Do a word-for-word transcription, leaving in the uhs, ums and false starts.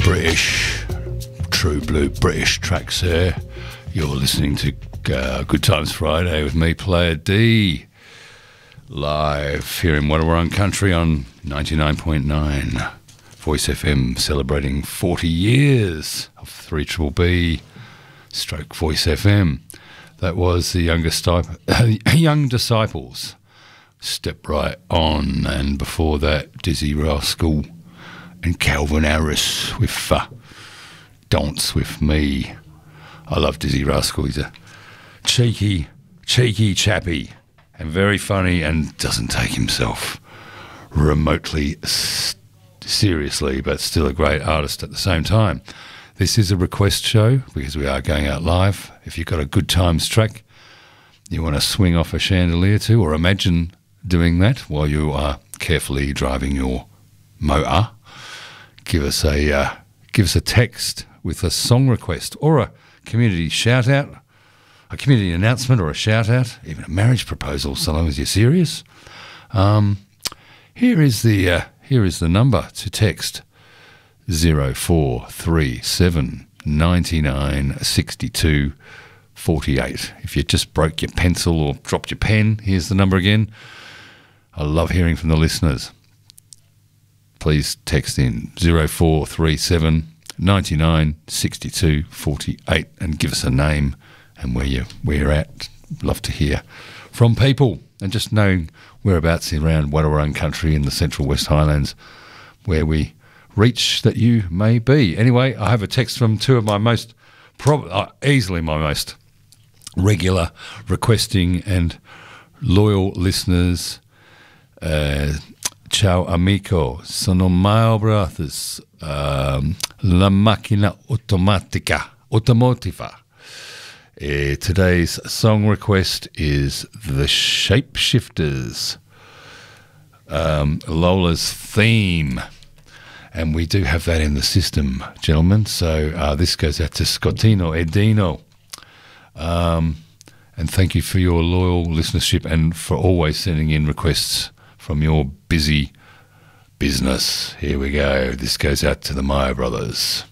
British, true blue British tracks there. You're listening to uh, Good Times Friday with me, Player D, live here in Wadawurrung Country on ninety-nine point nine Voice F M, celebrating forty years of three B B stroke Voice F M. That was the youngest Young Disciples, Step Right On, and before that, Dizzee Rascal and Calvin Harris with uh, Dance With Me. I love Dizzee Rascal. He's a cheeky, cheeky chappy and very funny and doesn't take himself remotely s- seriously, but still a great artist at the same time. This is a request show because we are going out live. If you've got a good times track you want to swing off a chandelier to, or imagine doing that while you are carefully driving your motor, give us a uh, give us a text with a song request or a community shout out, a community announcement or a shout out, even a marriage proposal, so long as you're serious. Um, here is the uh, here is the number to text: zero four three seven ninety-nine sixty-two forty-eight. If you just broke your pencil or dropped your pen, here's the number again. I love hearing from the listeners. Please text in zero four three seven ninety-nine sixty-two forty-eight and give us a name and where you where you're at. Love to hear from people, and just knowing whereabouts around Wadawurrung Country in the Central West Highlands where we reach that you may be. Anyway, I have a text from two of my most prob- uh, easily my most regular requesting and loyal listeners. Uh, Ciao amico, sono Mario Brothers, um, La Macchina Automatica, Automotiva. Uh, today's song request is The Shapeshifters, um, Lola's theme. And we do have that in the system, gentlemen. So uh, this goes out to Scottino Edino. Um, and thank you for your loyal listenership and for always sending in requests from your busy business. Here we go. This goes out to the Meyer brothers.